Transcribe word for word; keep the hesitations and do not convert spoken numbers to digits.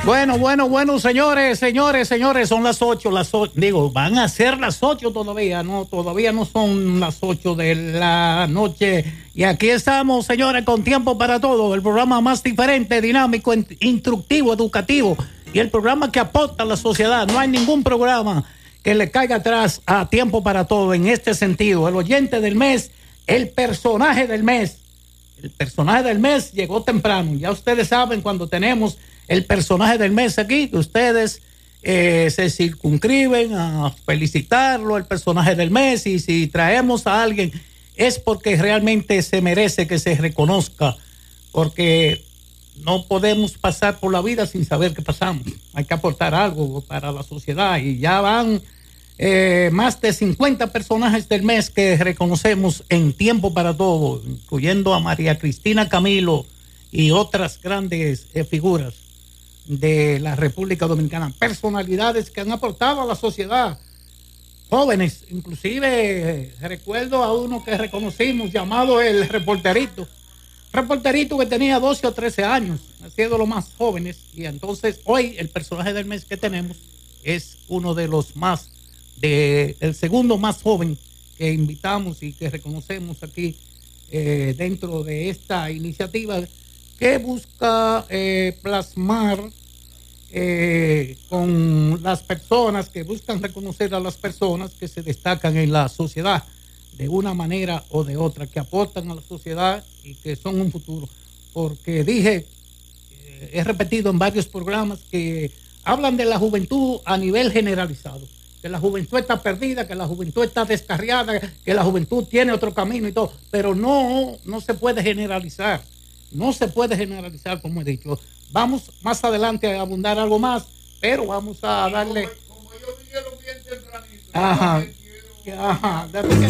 Bueno, bueno, bueno, señores, señores, señores, son las ocho, las ocho, digo, van a ser las ocho todavía, no, todavía no son las ocho de la noche. Y aquí estamos, señores, con Tiempo para Todo, el programa más diferente, dinámico, instructivo, educativo y el programa que aporta a la sociedad. No hay ningún programa que le caiga atrás a Tiempo para Todo en este sentido. El oyente del mes, el personaje del mes, el personaje del mes llegó temprano. Ya ustedes saben, cuando tenemos el personaje del mes aquí, que ustedes eh, se circunscriben a felicitarlo, el personaje del mes, y si traemos a alguien es porque realmente se merece que se reconozca, porque no podemos pasar por la vida sin saber qué pasamos. Hay que aportar algo para la sociedad, y ya van eh, más de cincuenta personajes del mes que reconocemos en Tiempo para Todo, incluyendo a María Cristina Camilo y otras grandes eh, figuras de la República Dominicana, personalidades que han aportado a la sociedad, jóvenes, inclusive eh, recuerdo a uno que reconocimos llamado el reporterito, reporterito que tenía doce o trece años, siendo los más jóvenes, y entonces hoy el personaje del mes que tenemos es uno de los más, de, el segundo más joven que invitamos y que reconocemos aquí eh, dentro de esta iniciativa que busca eh, plasmar eh, con las personas, que buscan reconocer a las personas que se destacan en la sociedad de una manera o de otra, que aportan a la sociedad y que son un futuro. Porque dije, eh, he repetido en varios programas que hablan de la juventud a nivel generalizado, que la juventud está perdida, que la juventud está descarriada, que la juventud tiene otro camino y todo, pero no, no se puede generalizar. No se puede generalizar, como he dicho. Vamos más adelante a abundar algo más, pero vamos a darle... Como, como ellos dijeron bien tempranito. Ajá. Ajá.